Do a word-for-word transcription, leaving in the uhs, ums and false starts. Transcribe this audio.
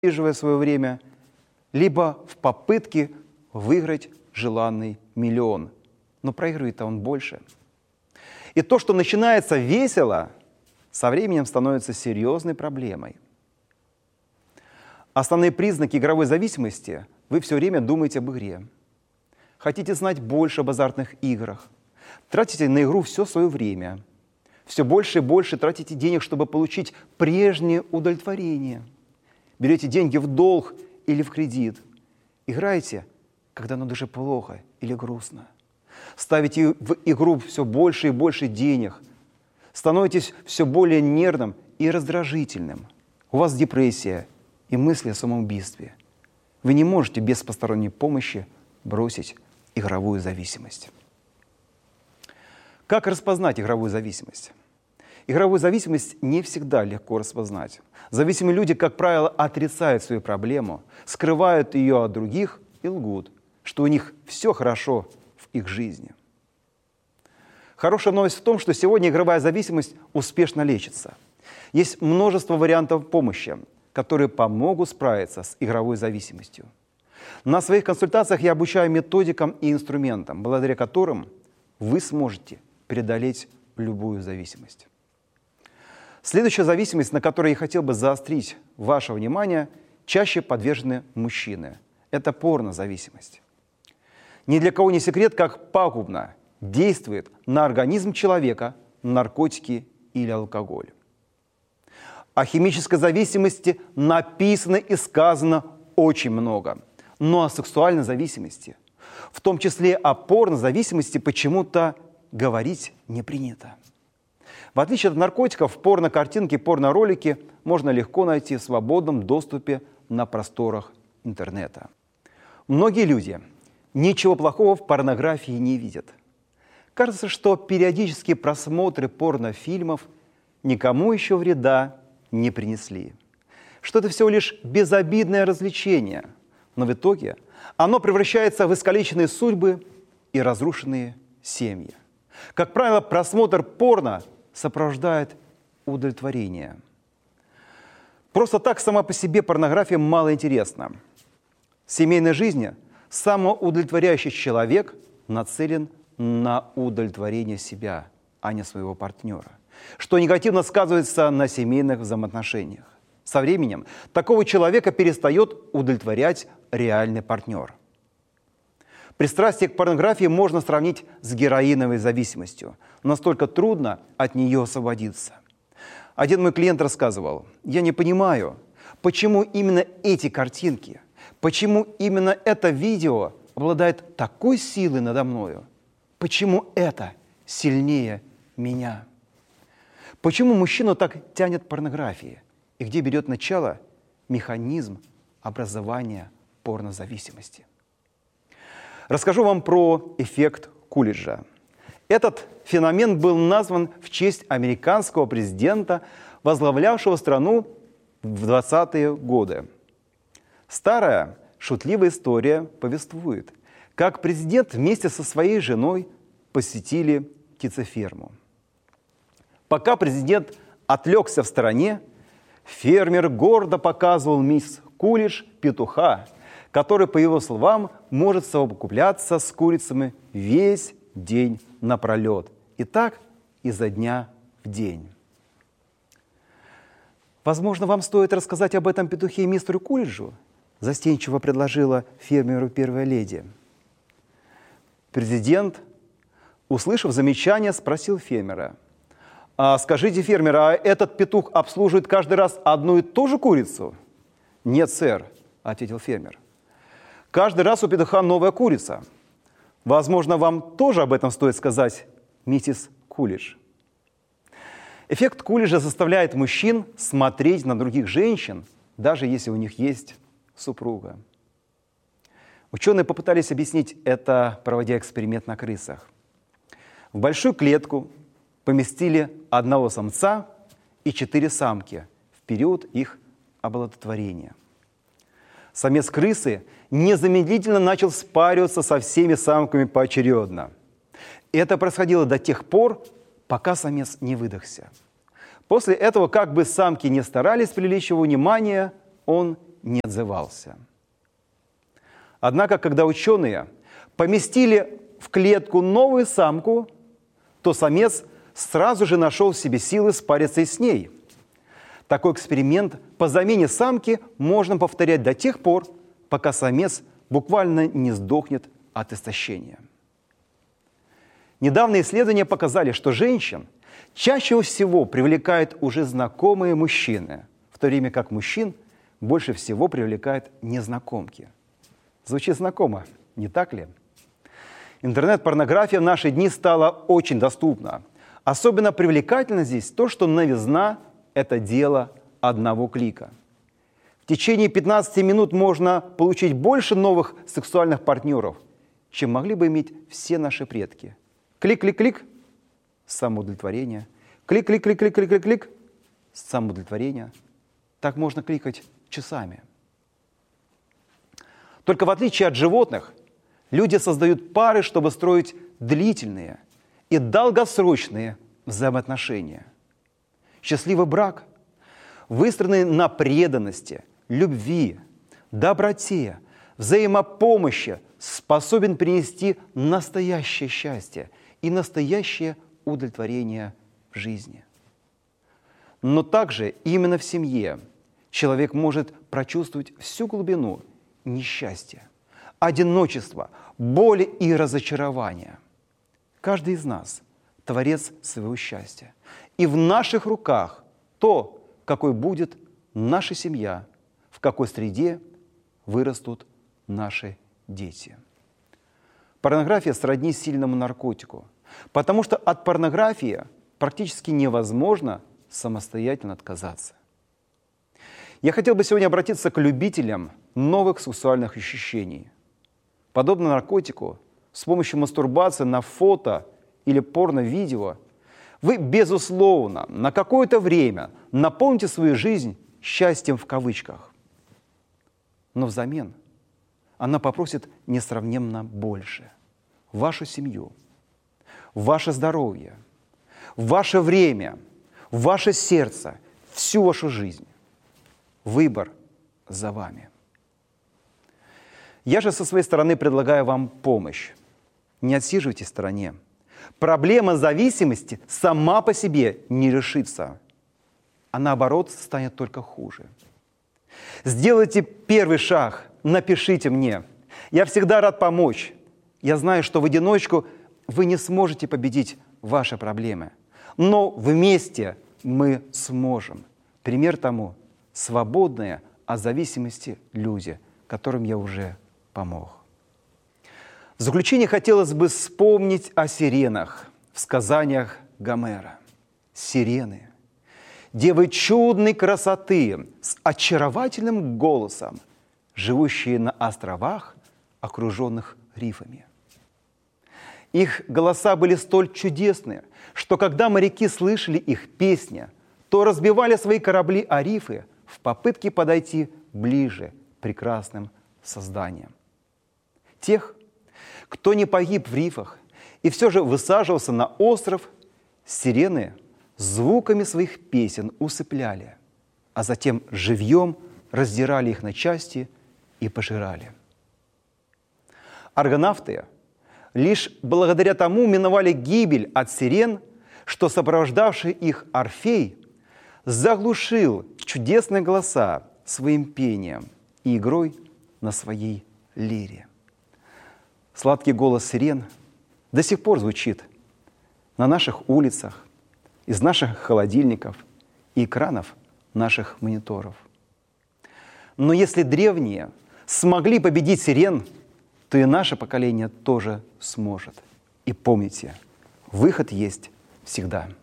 просиживая свое время, либо в попытке выиграть желанный миллион. Но проигрывает-то он больше. И то, что начинается весело, со временем становится серьезной проблемой. Основные признаки игровой зависимости – вы все время думаете об игре. Хотите знать больше об азартных играх. Тратите на игру все свое время. Все больше и больше тратите денег, чтобы получить прежнее удовлетворение. Берете деньги в долг или в кредит. Играете, когда на душе плохо или грустно. Ставите в игру все больше и больше денег. Становитесь все более нервным и раздражительным. У вас депрессия и мысли о самоубийстве. Вы не можете без посторонней помощи бросить игровую зависимость. Как распознать игровую зависимость? Игровую зависимость не всегда легко распознать. Зависимые люди, как правило, отрицают свою проблему, скрывают ее от других и лгут, что у них все хорошо в их жизни. Хорошая новость в том, что сегодня игровая зависимость успешно лечится. Есть множество вариантов помощи, которые помогут справиться с игровой зависимостью. На своих консультациях я обучаю методикам и инструментам, благодаря которым вы сможете преодолеть любую зависимость. Следующая зависимость, на которой я хотел бы заострить ваше внимание, чаще подвержены мужчины. Это порнозависимость. Ни для кого не секрет, как пагубно действует на организм человека наркотики или алкоголь. О химической зависимости написано и сказано очень много. Но о сексуальной зависимости, в том числе о порнозависимости, почему-то говорить не принято. В отличие от наркотиков, порнокартинки, порноролики можно легко найти в свободном доступе на просторах интернета. Многие люди ничего плохого в порнографии не видят. Кажется, что периодические просмотры порнофильмов никому еще вреда не принесли. Что это всего лишь безобидное развлечение, но в итоге оно превращается в искалеченные судьбы и разрушенные семьи. Как правило, просмотр порно сопровождает удовлетворение. Просто так сама по себе порнография мало интересна. В семейной жизни самоудовлетворяющий человек нацелен на удовлетворение себя, а не своего партнера, что негативно сказывается на семейных взаимоотношениях. Со временем такого человека перестает удовлетворять реальный партнер. Пристрастие к порнографии можно сравнить с героиновой зависимостью. Настолько трудно от нее освободиться. Один мой клиент рассказывал: «Я не понимаю, почему именно эти картинки, почему именно это видео обладает такой силой надо мною? Почему это сильнее меня? Почему мужчину так тянет порнографии? И где берет начало механизм образования порнозависимости?» Расскажу вам про эффект Кулиджа. Этот феномен был назван в честь американского президента, возглавлявшего страну в двадцатые годы. Старая шутливая история повествует, как президент вместе со своей женой посетили птицеферму. Пока президент отвлекся в стороне, фермер гордо показывал мисс Кулидж петуха, который, по его словам, может совокупляться с курицами весь день напролет. И так изо дня в день. «Возможно, вам стоит рассказать об этом петухе мистеру Кулиджу?» застенчиво предложила фермеру первая леди. Президент, услышав замечание, спросил фермера: «А скажите, фермер, а этот петух обслуживает каждый раз одну и ту же курицу?» «Нет, сэр», — ответил фермер. «Каждый раз у петуха новая курица. Возможно, вам тоже об этом стоит сказать, миссис Кулидж». Эффект Кулиджа заставляет мужчин смотреть на других женщин, даже если у них есть супруга. Ученые попытались объяснить это, проводя эксперимент на крысах. В большую клетку поместили одного самца и четыре самки в период их оплодотворения. Самец крысы незамедлительно начал спариваться со всеми самками поочередно. Это происходило до тех пор, пока самец не выдохся. После этого, как бы самки не старались привлечь его внимание, он не отзывался. Однако, когда ученые поместили в клетку новую самку, то самец сразу же нашел в себе силы спариться с ней. Такой эксперимент по замене самки можно повторять до тех пор, пока самец буквально не сдохнет от истощения. Недавние исследования показали, что женщин чаще всего привлекают уже знакомые мужчины, в то время как мужчин больше всего привлекают незнакомки. Звучит знакомо, не так ли? Интернет-порнография в наши дни стала очень доступна. Особенно привлекательно здесь то, что новизна – это дело одного клика. В течение пятнадцати минут можно получить больше новых сексуальных партнеров, чем могли бы иметь все наши предки. Клик-клик-клик – самоудовлетворение. Клик-клик-клик-клик-клик-клик – самоудовлетворение. Так можно кликать часами. Только в отличие от животных, люди создают пары, чтобы строить длительные и долгосрочные взаимоотношения. Счастливый брак, выстроенный на преданности, любви, доброте, взаимопомощи, способен принести настоящее счастье и настоящее удовлетворение в жизни. Но также именно в семье человек может прочувствовать всю глубину несчастья, одиночества, боли и разочарования. Каждый из нас – творец своего счастья. И в наших руках то, какой будет наша семья, в какой среде вырастут наши дети. Порнография сродни сильному наркотику, потому что от порнографии практически невозможно самостоятельно отказаться. Я хотел бы сегодня обратиться к любителям новых сексуальных ощущений. Подобно наркотику, с помощью мастурбации на фото или порно-видео вы, безусловно, на какое-то время наполните свою жизнь счастьем в кавычках. Но взамен она попросит несравненно больше. Вашу семью, ваше здоровье, ваше время, ваше сердце, всю вашу жизнь. Выбор за вами. Я же со своей стороны предлагаю вам помощь. Не отсиживайтесь в стороне. Проблема зависимости сама по себе не решится, а наоборот станет только хуже. Сделайте первый шаг, напишите мне. Я всегда рад помочь. Я знаю, что в одиночку вы не сможете победить ваши проблемы, но вместе мы сможем. Пример тому – свободные от зависимости люди, которым я уже помог. В заключение хотелось бы вспомнить о сиренах в сказаниях Гомера. Сирены, девы чудной красоты с очаровательным голосом, живущие на островах, окруженных рифами. Их голоса были столь чудесны, что когда моряки слышали их песни, то разбивали свои корабли о рифы в попытке подойти ближе к прекрасным созданиям. Тех, кто не погиб в рифах и все же высаживался на остров, сирены звуками своих песен усыпляли, а затем живьем раздирали их на части и пожирали. Аргонавты лишь благодаря тому миновали гибель от сирен, что сопровождавший их Орфей заглушил чудесные голоса своим пением и игрой на своей лире. Сладкий голос сирен до сих пор звучит на наших улицах, из наших холодильников и экранов наших мониторов. Но если древние смогли победить сирен, то и наше поколение тоже сможет. И помните, выход есть всегда.